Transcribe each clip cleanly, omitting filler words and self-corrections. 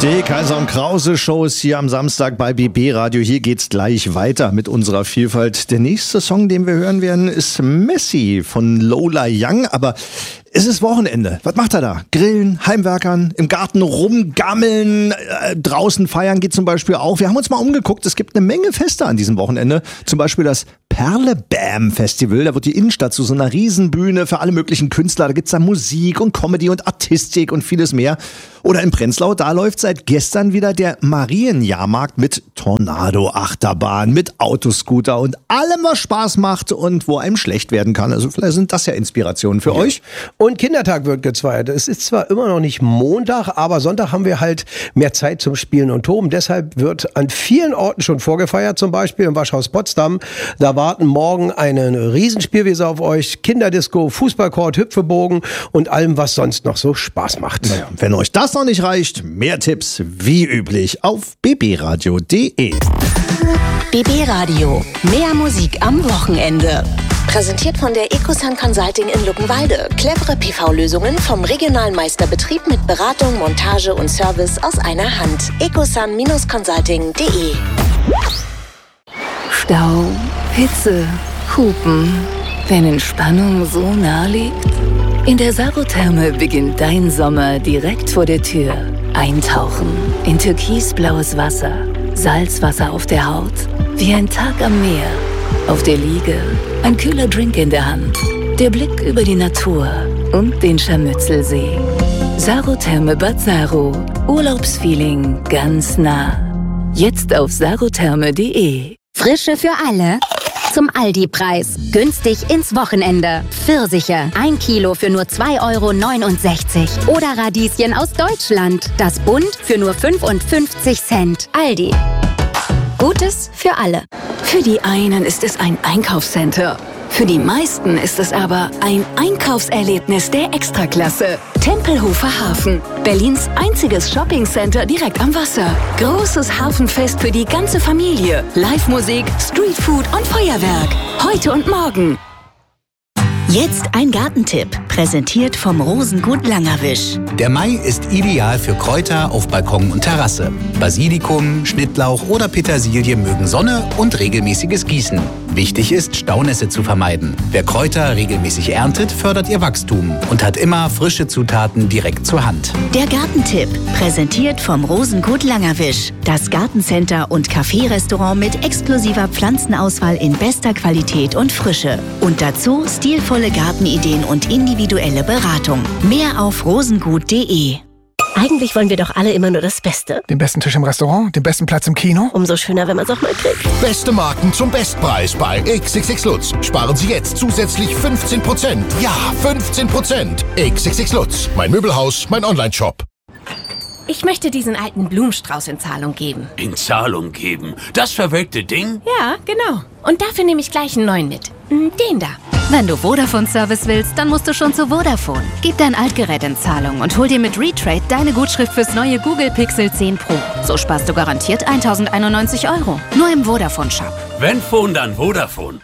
Die Kaiser und Krause Show ist hier am Samstag bei BB Radio. Hier geht's gleich weiter mit unserer Vielfalt. Der nächste Song, den wir hören werden, ist Messi von Lola Young. Aber es ist Wochenende. Was macht er da? Grillen, Heimwerkern, im Garten rumgammeln, draußen feiern geht zum Beispiel auch. Wir haben uns mal umgeguckt. Es gibt eine Menge Feste an diesem Wochenende. Zum Beispiel das Perlebam Festival. Da wird die Innenstadt zu so einer Riesenbühne für alle möglichen Künstler. Da gibt's da Musik und Comedy und Artistik und vieles mehr. Oder in Prenzlau, da läuft seit gestern wieder der Marienjahrmarkt mit Tornado-Achterbahn, mit Autoscooter und allem, was Spaß macht und wo einem schlecht werden kann. Also vielleicht sind das ja Inspirationen für euch. Und Kindertag wird gefeiert. Es ist zwar immer noch nicht Montag, aber Sonntag haben wir halt mehr Zeit zum Spielen und Toben. Deshalb wird an vielen Orten schon vorgefeiert, zum Beispiel im Waschhaus Potsdam. Da warten morgen eine Riesenspielwiese auf euch, Kinderdisco, Fußballcourt, Hüpfebogen und allem, was sonst noch so Spaß macht. Naja, wenn euch das noch nicht reicht, mehr Tipps wie üblich auf bbradio.de. BB Radio. Mehr Musik am Wochenende. Präsentiert von der Ecosun Consulting in Luckenwalde. Clevere PV-Lösungen vom regionalen Meisterbetrieb mit Beratung, Montage und Service aus einer Hand. ecosun-consulting.de. Stau, Hitze, Hupen. Wenn Entspannung so nah liegt? In der Sarotherme beginnt dein Sommer direkt vor der Tür. Eintauchen in türkisblaues Wasser, Salzwasser auf der Haut, wie ein Tag am Meer. Auf der Liege, ein kühler Drink in der Hand, der Blick über die Natur und den Scharmützelsee. Sarotherme Bad Saro, Urlaubsfeeling ganz nah. Jetzt auf sarotherme.de. Frische für alle. Zum Aldi-Preis. Günstig ins Wochenende. Pfirsiche. 1 Kilo für nur 2,69 €. Oder Radieschen aus Deutschland. Das Bund für nur 55 Cent. Aldi. Gutes für alle. Für die einen ist es ein Einkaufscenter. Für die meisten ist es aber ein Einkaufserlebnis der Extraklasse. Tempelhofer Hafen, Berlins einziges Shoppingcenter direkt am Wasser. Großes Hafenfest für die ganze Familie. Live-Musik, Streetfood und Feuerwerk. Heute und morgen. Jetzt ein Gartentipp, präsentiert vom Rosengut Langerwisch. Der Mai ist ideal für Kräuter auf Balkon und Terrasse. Basilikum, Schnittlauch oder Petersilie mögen Sonne und regelmäßiges Gießen. Wichtig ist, Staunässe zu vermeiden. Wer Kräuter regelmäßig erntet, fördert ihr Wachstum und hat immer frische Zutaten direkt zur Hand. Der Gartentipp, präsentiert vom Rosengut Langerwisch. Das Gartencenter und Café-Restaurant mit exklusiver Pflanzenauswahl in bester Qualität und Frische. Und dazu stilvolle Gartenideen und individuelle Beratung. Mehr auf rosengut.de. Eigentlich wollen wir doch alle immer nur das Beste. Den besten Tisch im Restaurant, den besten Platz im Kino. Umso schöner, wenn man es auch mal kriegt. Beste Marken zum Bestpreis bei XXX Lutz. Sparen Sie jetzt zusätzlich 15%. Ja, 15%. XXX Lutz. Mein Möbelhaus, mein Online-Shop. Ich möchte diesen alten Blumenstrauß in Zahlung geben. In Zahlung geben? Das verwelkte Ding? Ja, genau. Und dafür nehme ich gleich einen neuen mit. Den da. Wenn du Vodafone-Service willst, dann musst du schon zu Vodafone. Gib dein Altgerät in Zahlung und hol dir mit Retrade deine Gutschrift fürs neue Google Pixel 10 Pro. So sparst du garantiert 1.091 €. Nur im Vodafone-Shop. Wenn Phone, dann Vodafone.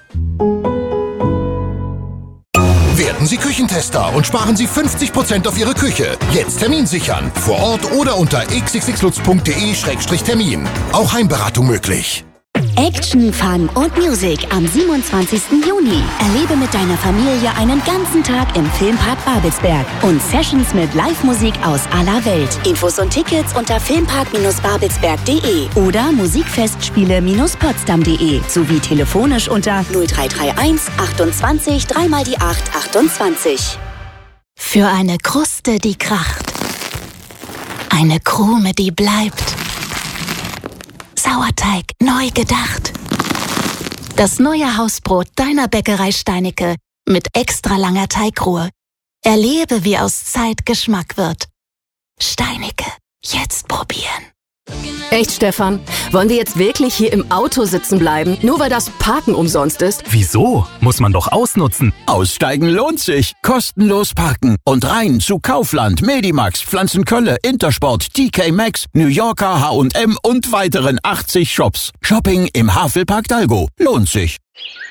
Werden Sie Küchentester und sparen Sie 50% auf Ihre Küche. Jetzt Termin sichern. Vor Ort oder unter xxxlutz.de/termin. Auch Heimberatung möglich. Action, Fun und Music am 27. Juni. Erlebe mit deiner Familie einen ganzen Tag im Filmpark Babelsberg und Sessions mit Live-Musik aus aller Welt. Infos und Tickets unter filmpark-babelsberg.de oder musikfestspiele-potsdam.de sowie telefonisch unter 0331 28 3 die 8 28. Für eine Kruste, die kracht. Eine Krume, die bleibt. Sauerteig neu gedacht. Das neue Hausbrot deiner Bäckerei Steinecke mit extra langer Teigruhe. Erlebe, wie aus Zeit Geschmack wird. Steinecke, jetzt probieren. Echt, Stefan? Wollen wir jetzt wirklich hier im Auto sitzen bleiben, nur weil das Parken umsonst ist? Wieso? Muss man doch ausnutzen. Aussteigen lohnt sich. Kostenlos parken. Und rein zu Kaufland, Medimax, Pflanzenkölle, Intersport, TK Maxx, New Yorker, H&M und weiteren 80 Shops. Shopping im Havelpark Dalgo. Lohnt sich.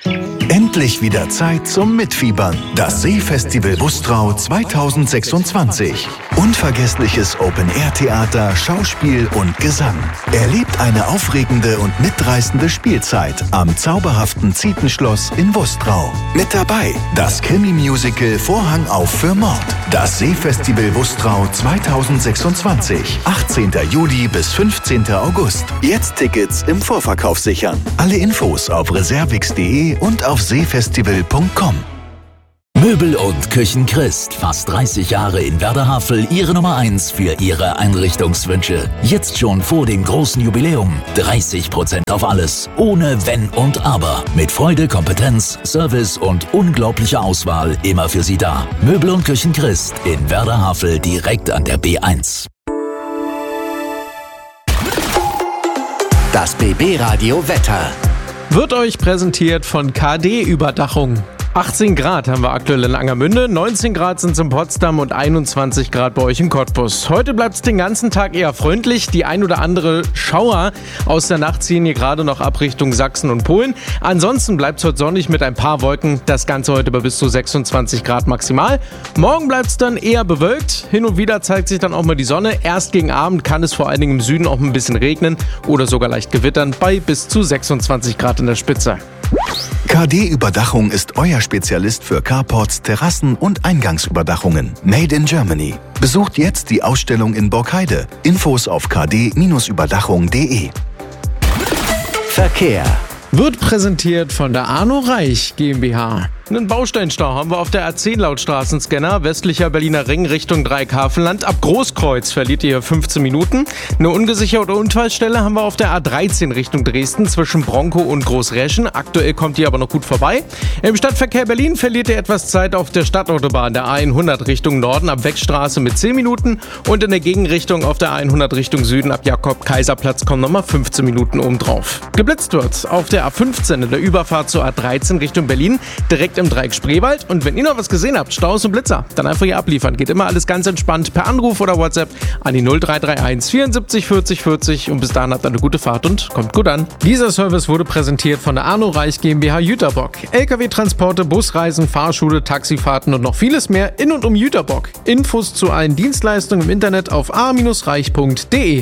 Endlich wieder Zeit zum Mitfiebern. Das Seefestival Wustrau 2026. Unvergessliches Open-Air-Theater, Schauspiel und Gesang. Erlebt eine aufregende und mitreißende Spielzeit am zauberhaften Zietenschloss in Wustrau. Mit dabei das Krimi-Musical Vorhang auf für Mord. Das Seefestival Wustrau 2026. 18. Juli bis 15. August. Jetzt Tickets im Vorverkauf sichern. Alle Infos auf reservix.de und auf seefestival.com. Möbel und Küchen Christ. Fast 30 Jahre in Werder-Havel, Ihre Nummer 1 für Ihre Einrichtungswünsche. Jetzt schon vor dem großen Jubiläum. 30% auf alles. Ohne Wenn und Aber. Mit Freude, Kompetenz, Service und unglaublicher Auswahl immer für Sie da. Möbel und Küchen Christ in Werder-Havel direkt an der B1. Das BB-Radio Wetter wird euch präsentiert von KD-Überdachung. 18 Grad haben wir aktuell in Angermünde, 19 Grad sind es in Potsdam und 21 Grad bei euch in Cottbus. Heute bleibt es den ganzen Tag eher freundlich. Die ein oder andere Schauer aus der Nacht ziehen hier gerade noch ab Richtung Sachsen und Polen. Ansonsten bleibt es heute sonnig mit ein paar Wolken. Das Ganze heute bei bis zu 26 Grad maximal. Morgen bleibt es dann eher bewölkt. Hin und wieder zeigt sich dann auch mal die Sonne. Erst gegen Abend kann es vor allen Dingen im Süden auch ein bisschen regnen oder sogar leicht gewittern bei bis zu 26 Grad in der Spitze. KD-Überdachung ist euer Spezialist für Carports, Terrassen und Eingangsüberdachungen. Made in Germany. Besucht jetzt die Ausstellung in Borkheide. Infos auf kd-überdachung.de. Verkehr wird präsentiert von der Arno Reich GmbH. Einen Bausteinstau haben wir auf der A10 laut Straßenscanner, westlicher Berliner Ring Richtung Dreighafenland. Ab Großkreuz verliert ihr 15 Minuten. Eine ungesicherte Unfallstelle haben wir auf der A13 Richtung Dresden zwischen Bronkow und Großreschen. Aktuell kommt ihr aber noch gut vorbei. Im Stadtverkehr Berlin verliert ihr etwas Zeit auf der Stadtautobahn der A100 Richtung Norden ab Wegstraße mit 10 Minuten. Und in der Gegenrichtung auf der A100 Richtung Süden ab Jakob-Kaiser-Platz kommen nochmal 15 Minuten obendrauf. Geblitzt wird auf der A15 in der Überfahrt zur A13 Richtung Berlin, direkt im Dreieck Spreewald. Und wenn ihr noch was gesehen habt, Staus und Blitzer, dann einfach hier abliefern. Geht immer alles ganz entspannt per Anruf oder WhatsApp an die 0331 74 40 40 und bis dahin habt ihr eine gute Fahrt und kommt gut an. Dieser Service wurde präsentiert von der Arno Reich GmbH Jüterbock. LKW-Transporte, Busreisen, Fahrschule, Taxifahrten und noch vieles mehr in und um Jüterbock. Infos zu allen Dienstleistungen im Internet auf a-reich.de.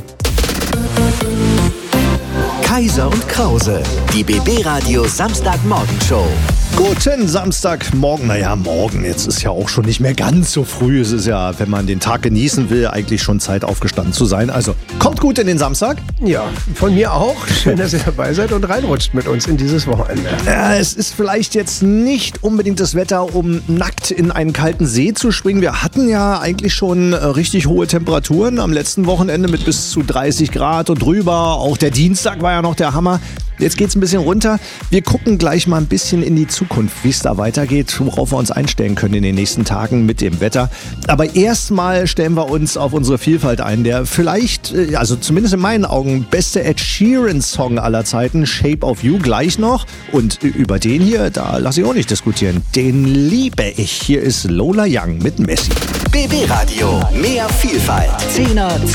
Kaiser und Krause, die BB-Radio Samstagmorgenshow. Guten Samstagmorgen. Naja, morgen. Jetzt ist ja auch schon nicht mehr ganz so früh. Es ist ja, wenn man den Tag genießen will, eigentlich schon Zeit aufgestanden zu sein. Also kommt gut in den Samstag. Ja, von mir auch. Schön, dass ihr dabei seid und reinrutscht mit uns in dieses Wochenende. Es ist vielleicht jetzt nicht unbedingt das Wetter, um nackt in einen kalten See zu springen. Wir hatten ja eigentlich schon richtig hohe Temperaturen am letzten Wochenende mit bis zu 30 Grad und drüber. Auch der Dienstag war ja noch der Hammer. Jetzt geht's ein bisschen runter. Wir gucken gleich mal ein bisschen in die Zukunft, wie es da weitergeht, worauf wir uns einstellen können in den nächsten Tagen mit dem Wetter. Aber erstmal stellen wir uns auf unsere Vielfalt ein. Der vielleicht, also zumindest in meinen Augen, beste Ed Sheeran-Song aller Zeiten, Shape of You, gleich noch. Und über den hier, da lasse ich auch nicht diskutieren. Den liebe ich. Hier ist Lola Young mit Messi. BB Radio, mehr Vielfalt. 10er,